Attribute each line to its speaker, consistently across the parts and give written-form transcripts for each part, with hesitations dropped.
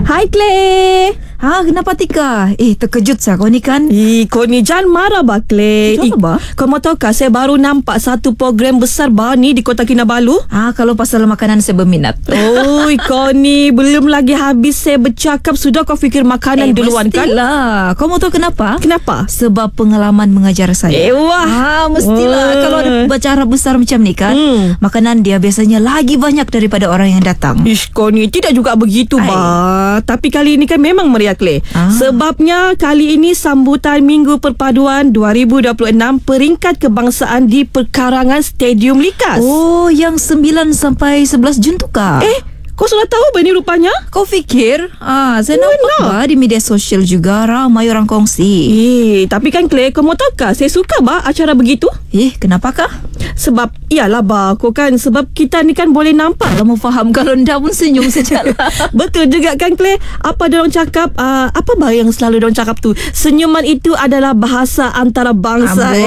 Speaker 1: Hai Clay.
Speaker 2: Kenapa Tika? Terkejut saya kau ni kan?
Speaker 1: Kau ni jangan marah bah Clay.
Speaker 2: Jangan bah.
Speaker 1: Kau mau tahu kah, saya baru nampak satu program besar bah ni di Kota Kinabalu.
Speaker 2: Kalau pasal makanan saya berminat.
Speaker 1: Kau ni belum lagi habis saya bercakap sudah kau fikir makanan duluan kan?
Speaker 2: Mestilah. Kau mau tahu kenapa?
Speaker 1: Kenapa?
Speaker 2: Sebab pengalaman mengajar saya. Mestilah. Kalau ada acara besar macam ni kan, makanan dia biasanya lagi banyak daripada orang yang datang.
Speaker 1: Kau ni tidak juga begitu bah. Tapi kali ini kan memang meriah Clay. Sebabnya kali ini sambutan Minggu Perpaduan 2026 peringkat kebangsaan di perkarangan Stadium Likas.
Speaker 2: Yang 9 sampai 11 Jun tu kah?
Speaker 1: Kau sudah tahu bah ni rupanya?
Speaker 2: Kau fikir? Saya nampak bah di media sosial juga ramai orang kongsi.
Speaker 1: Tapi kan Clay, kau mau tahu kah, saya suka bah acara begitu.
Speaker 2: Kenapa kah?
Speaker 1: Sebab iyalah bah, kau kan, sebab kita ni kan boleh nampak.
Speaker 2: Kalau mau faham, kalau ndak pun senyum sajalah.
Speaker 1: Betul juga kan Clay. Apa diorang cakap, apa bah yang selalu diorang cakap tu, senyuman itu adalah bahasa antara bangsa.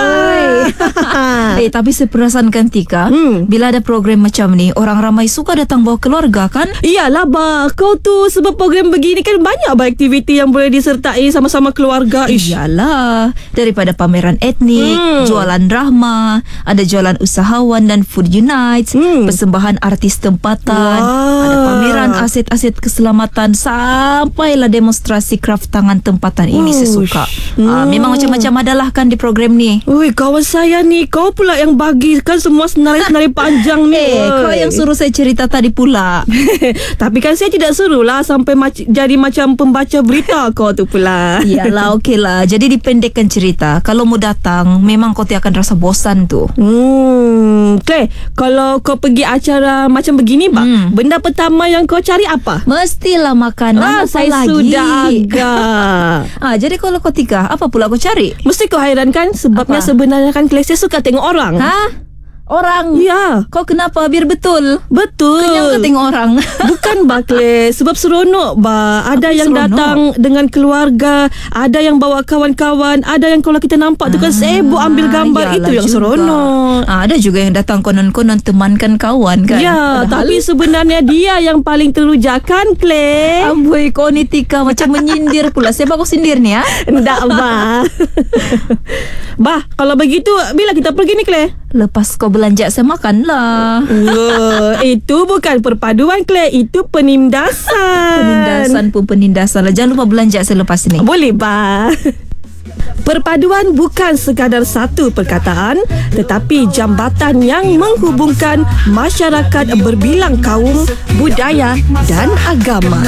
Speaker 2: Tapi saya perasankan Tika, bila ada program macam ni, orang ramai suka datang bawa keluarga kan?
Speaker 1: Iyalah bah, kau tu sebab program begini kan banyak bah aktiviti yang boleh disertai sama-sama keluarga.
Speaker 2: Iyalah, daripada pameran etnik, jualan drama, ada jualan usahawan dan food unite, persembahan artis tempatan, ada pameran aset-aset keselamatan, sampailah demonstrasi kraft tangan tempatan. Ini saya suka. Memang macam-macam adalah kan di program ni.
Speaker 1: Kawan saya ni, kau pula yang bagi kan semua senarai-senarai panjang ni.
Speaker 2: Kau yang suruh saya cerita tadi pula.
Speaker 1: Tapi kan saya tidak suruh lah sampai jadi macam pembaca berita kau tu pula.
Speaker 2: Iyalah, okeylah. Jadi dipendekkan cerita, kalau mau datang memang kau akan rasa bosan tu.
Speaker 1: Clay, kalau kau pergi acara macam begini bang, benda pertama yang kau cari apa?
Speaker 2: Mestilah makanan.
Speaker 1: Saya
Speaker 2: lagi?
Speaker 1: sudah agak.
Speaker 2: Jadi kalau kau Tika, apa pula kau cari?
Speaker 1: Mesti kau hairan kan, sebabnya sebenarnya kan Clay, saya suka tengok orang.
Speaker 2: Orang?
Speaker 1: Ya.
Speaker 2: Kau kenapa? Biar betul.
Speaker 1: Kenyang
Speaker 2: ke tengok orang?
Speaker 1: Bukan bah Clay, sebab seronok bah. Ada yang
Speaker 2: seronok?
Speaker 1: datang dengan keluarga, ada yang bawa kawan-kawan, ada yang kalau kita nampak tu kan sibuk ambil gambar. Itu yang juga seronok.
Speaker 2: Ada juga yang datang konon-konon temankan kawan kan.
Speaker 1: Ya, tapi sebenarnya dia yang paling teruja kan Clay.
Speaker 2: Amboi, kau ni Tika macam menyindir pula. Siapa kau sindir ni
Speaker 1: Enggak bah. Bah, kalau begitu bila kita pergi ni Clay?
Speaker 2: Lepas kau belanja saya makan lah.
Speaker 1: Itu bukan perpaduan Clay, itu penindasan.
Speaker 2: Penindasan pun penindasan lah. Jangan lupa belanja saya lepas ni.
Speaker 1: Boleh bah. Perpaduan bukan sekadar satu perkataan, tetapi jambatan yang menghubungkan masyarakat berbilang kaum, budaya dan agama.